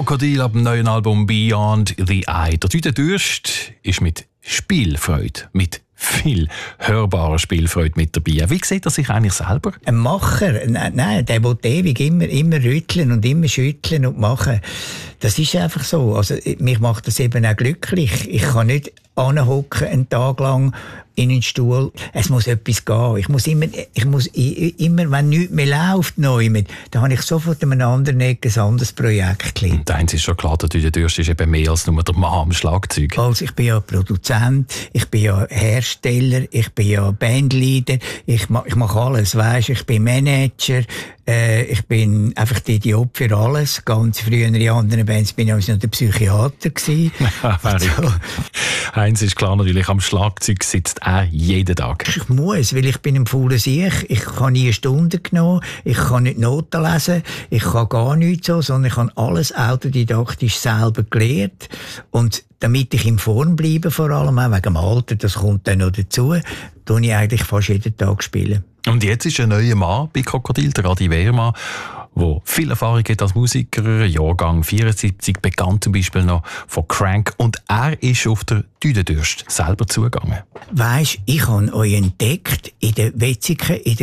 Krokodil ab dem neuen Album Beyond the Eye. Der Tüte Durst ist mit Spielfreude, mit viel hörbarer Spielfreude mit dabei. Wie sieht er sich eigentlich selber? Ein Macher, nein, der will ewig immer rütteln und immer schütteln und machen. Das ist einfach so. Also, mich macht das eben auch glücklich. Ich kann nicht anhocken einen Tag lang in einen Stuhl. Es muss etwas gehen. Ich muss immer, wenn nichts mehr läuft, dann habe ich sofort an einem anderen Ecke ein anderes Projekt. Und eins ist schon klar, der Tüte Durst ist eben mehr als nur der Mann am Schlagzeug. Also, ich bin ja Produzent, ich bin ja Hersteller, ich bin ja Bandleader, ich mache alles, weisst, ich bin Manager, ich bin einfach der Idiot für alles. Ganz früher in anderen Bands bin ich noch der Psychiater gewesen. So. Eins ist klar, natürlich, am Schlagzeug sitzt er jeden Tag. Ich muss, weil ich bin ein fauler Sieg. Ich habe nie eine Stunde genommen, ich kann nicht Noten lesen, ich kann gar nichts so, sondern ich habe alles autodidaktisch selber gelernt. Und damit ich in Form bleibe, vor allem auch wegen dem Alter, das kommt dann noch dazu, tue ich eigentlich fast jeden Tag spielen. Und jetzt ist ein neuer Mann bei Krokodil, der Adi Wehrmann, der viel Erfahrung hat als Musiker, Jahrgang 74, bekannt zum Beispiel noch von Crank. Und er ist auf der Tüte Durst selber zugegangen. Weisst, ich habe euch entdeckt in der Wetzikon, in der